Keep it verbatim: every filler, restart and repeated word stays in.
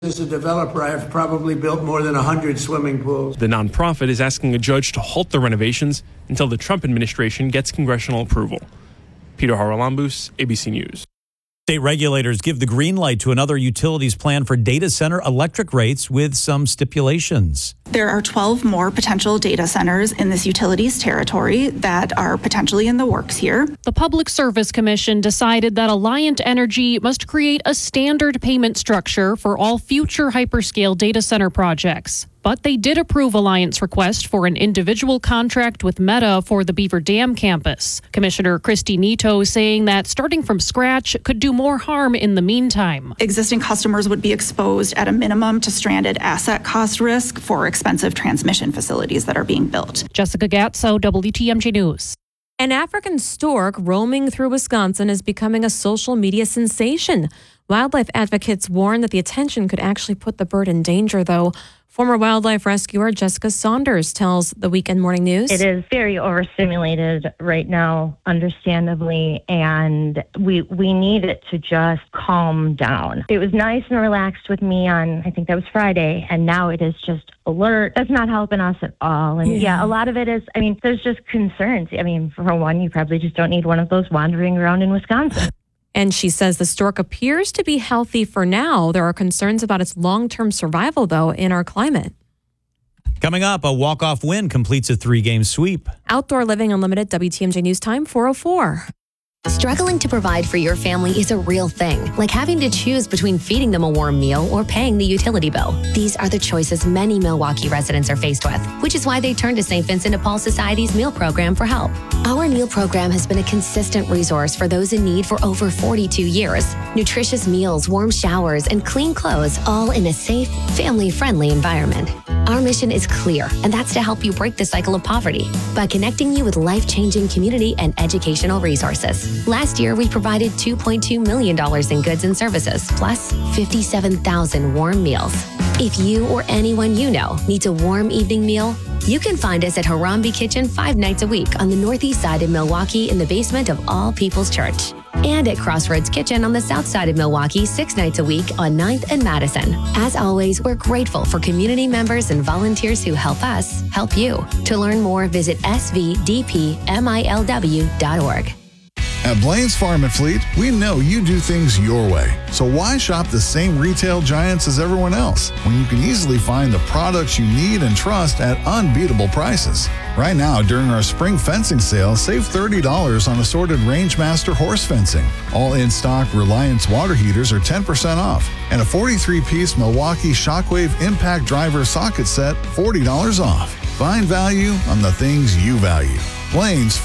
As a developer, I've probably built more than one hundred swimming pools. The nonprofit is asking a judge to halt the renovations until the Trump administration gets congressional approval. Peter Haralambous, A B C News. State regulators give the green light to another utilities plan for data center electric rates with some stipulations. There are twelve more potential data centers in this utilities territory that are potentially in the works here. The Public Service Commission decided that Alliant Energy must create a standard payment structure for all future hyperscale data center projects. But they did approve Alliant's request for an individual contract with Meta for the Beaver Dam campus. Commissioner Christy Nito saying that starting from scratch could do more harm in the meantime. Existing customers would be exposed at a minimum to stranded asset cost risk for expensive transmission facilities that are being built. Jessica Gatso, W T M J News. An African stork roaming through Wisconsin is becoming a social media sensation. Wildlife advocates warn that the attention could actually put the bird in danger, though. Former wildlife rescuer Jessica Saunders tells the Weekend Morning News. It is very overstimulated right now, understandably, and we we need it to just calm down. It was nice and relaxed with me on, I think that was Friday, and now it is just alert. That's not helping us at all. And yeah. yeah, a lot of it is, I mean, there's just concerns. I mean, for one, you probably just don't need one of those wandering around in Wisconsin. And she says the stork appears to be healthy for now. There are concerns about its long-term survival, though, in our climate. Coming up, a walk-off win completes a three-game sweep. Outdoor Living Unlimited, W T M J News Time, four oh four. Struggling to provide for your family is a real thing, like having to choose between feeding them a warm meal or paying the utility bill. These are the choices many Milwaukee residents are faced with, which is why they turn to Saint Vincent de Paul Society's meal program for help. Our meal program has been a consistent resource for those in need for over forty-two years. Nutritious meals, warm showers, and clean clothes, all in a safe, family-friendly environment. Our mission is clear, and that's to help you break the cycle of poverty by connecting you with life-changing community and educational resources. Last year, we provided two point two million dollars in goods and services, plus fifty-seven thousand warm meals. If you or anyone you know needs a warm evening meal, you can find us at Harambe Kitchen five nights a week on the northeast side of Milwaukee in the basement of All People's Church. And at Crossroads Kitchen on the south side of Milwaukee six nights a week on ninth and Madison. As always, we're grateful for community members and volunteers who help us help you. To learn more, visit S V D P M I L W dot org. At Blaine's Farm and Fleet, we know you do things your way. So why shop the same retail giants as everyone else when you can easily find the products you need and trust at unbeatable prices? Right now, during our spring fencing sale, save thirty dollars on assorted Rangemaster horse fencing. All in-stock Reliance water heaters are ten percent off. And a forty-three piece Milwaukee Shockwave Impact Driver socket set, forty dollars off. Find value on the things you value. Blaine's